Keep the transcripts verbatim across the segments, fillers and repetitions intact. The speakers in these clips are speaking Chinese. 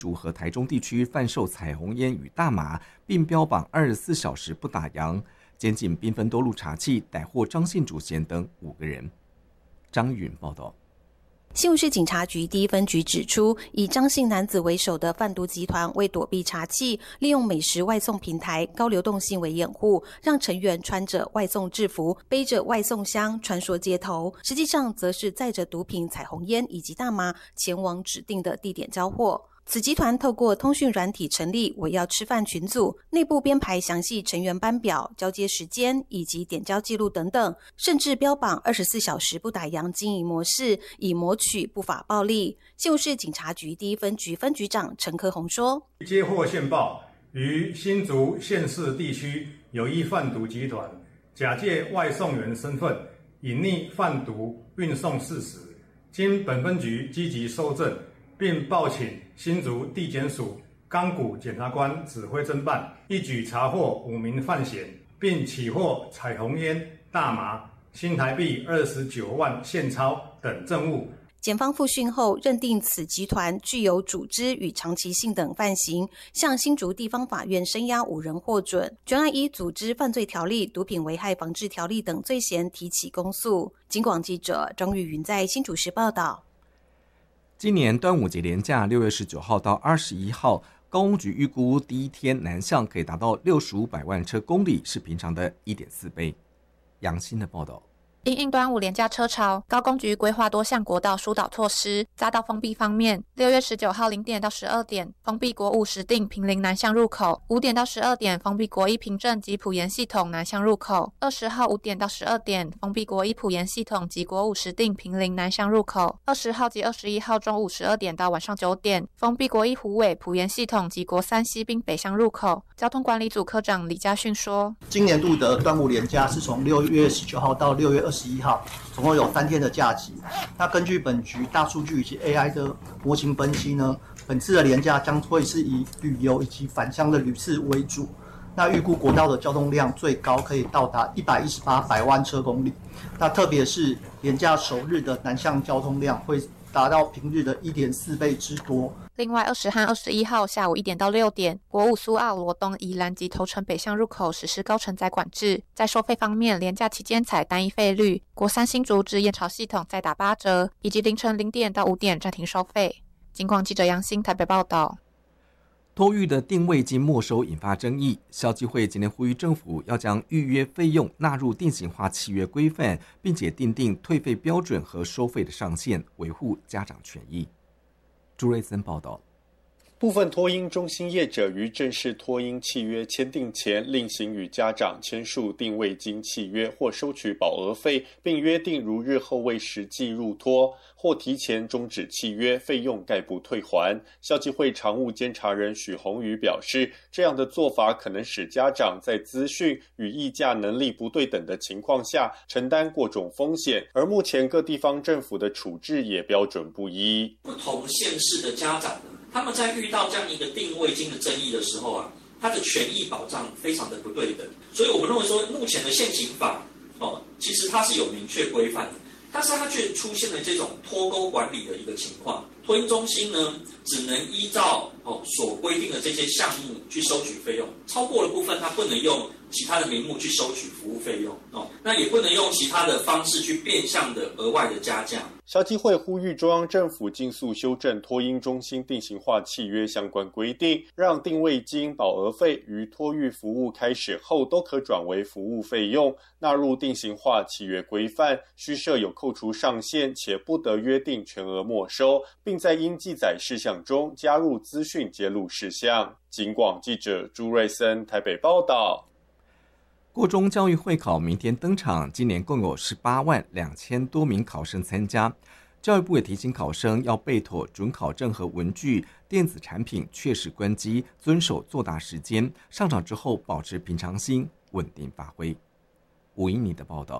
竹和台中地区贩售彩虹烟与大麻，并标榜二十四小时不打烊。监禁缤纷多路查缉，逮获张姓主嫌等五个人。张允报道。 新竹市警察局第一分局指出，以张姓男子为首的贩毒集团为躲避查缉，利用美食外送平台高流动性为掩护，让成员穿着外送制服，背着外送箱穿梭街头，实际上则是载着毒品、彩虹烟以及大麻前往指定的地点交货。此集团透过通讯软体成立我要吃饭群组，内部编排详细成员班表、交接时间以及点交记录等等，甚至标榜二十四小时不打烊经营模式，以谋取不法暴利。新竹市警察局第一分局分局长陈科宏说： 接获线报，于新竹县市地区有一贩毒集团假借外送员身份，隐匿贩毒运送事实，经本分局积极搜证，并报请新竹地检署冈谷检察官指挥侦办，一举查获五名犯嫌，并起获彩虹烟、大麻、新台币二十九万现钞等证物。 检方复讯后认定此集团具有组织与长期性等犯行，向新竹地方法院声押五人获准，全案依组织犯罪条例、毒品危害防治条例等罪嫌提起公诉。警广记者张玉云在新竹市报道。 今年端午节连假六月十九号到二十一号，高公局预估第一天南向可以达到六十五百万车公里，是平常的一点四倍。杨欣的报道。 因应端午连假车潮，高公局规划多项国道疏导措施。匝道封闭方面，六月十九号零点到十二点封闭国五石碇平林南向入口，五点到十二点封闭国一平镇及埔盐系统南向入口，二十号五点到十二点封闭国一埔盐系统及国五石碇平林南向入口，二十号及二十一号中午十二点到晚上九点封闭国一虎尾埔盐系统及国三西滨北向入口。交通管理组科长李家训说： 今年度的端午连假是从六月十九号到六月二十一号，总共有三天的假期。那根据本局大数据以及 A I 的模型分析呢，本次的连假将会是以旅游以及返乡的旅次为主。那预估国道的交通量最高可以到达一百一十八百万车公里。那特别是连假首日的南向交通量会达到平日的一点四倍之多。 另外，二十和二十一号下午一点到六点，国五苏澳、罗东、宜兰及头城北向入口实施高承载管制。在收费方面，连假期间采单一费率，国三新竹至燕巢系统再打八折，以及凌晨零点到五点暂停收费。警广记者杨欣台北报道。 托育的定位金没收引发争议，消基会今天呼吁政府要将预约费用纳入定型化契约规范，并且订定退费标准和收费的上限，维护家长权益。朱瑞森报道。 部分托婴中心业者于正式托婴契约签订前，另行与家长签署定位金契约或收取保额费，并约定如日后未实际入托或提前终止契约，费用概不退还。消基会常务监察人许宏宇表示，这样的做法可能使家长在资讯与议价能力不对等的情况下承担过重风险，而目前各地方政府的处置也标准不一。 不同县市的家长呢，他们在遇到这样一个定位金的争议的时候啊，他的权益保障非常的不对等，所以我们认为说，目前的现行法哦，其实它是有明确规范的，但是它却出现了这种脱钩管理的一个情况。托婴中心呢，只能依照哦所规定的这些项目去收取费用，超过的部分它不能用其他的名目去收取服务费用哦，那也不能用其他的方式去变相的额外的加价。 消基会呼吁中央政府尽速修正托婴中心定型化契约相关规定，让定位金、保额费于托育服务开始后都可转为服务费用，纳入定型化契约规范，需设有扣除上限，且不得约定全额没收，并在应记载事项中加入资讯揭露事项。警广记者朱瑞森台北报道。 国中教育会考明天登场，今年共有十八万两千多名考生参加。教育部也提醒考生要备妥准考证和文具、电子产品确实关机，遵守作答时间。上场之后保持平常心，稳定发挥。吴英妮的报道。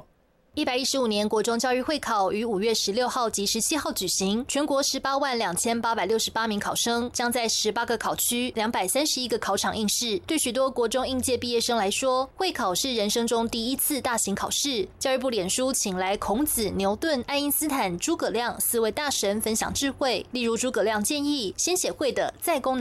一百一十五年国中教育会考于五月十六号及十七号举行，全国十八万两千八百六十八名考生将在十八个考区、两百三十一个考场应试。对许多国中应届毕业生来说，会考是人生中第一次大型考试。教育部脸书请来孔子、牛顿、爱因斯坦、诸葛亮四位大神分享智慧，例如诸葛亮建议先写会的再攻。